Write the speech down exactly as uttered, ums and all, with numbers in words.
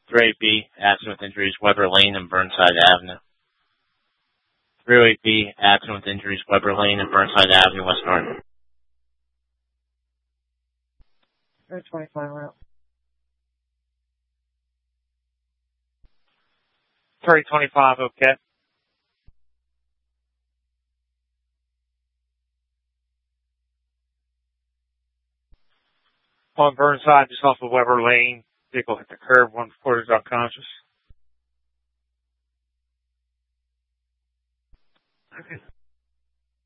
three eight B, accident with injuries, Weber Lane and Burnside Avenue. three oh eight B, accident with injuries, Weber Lane and Burnside Avenue, West Norton. three twenty-five route. three twenty-five, okay. On Burnside, just off of Weber Lane, vehicle hit the curb, one reported unconscious. Okay.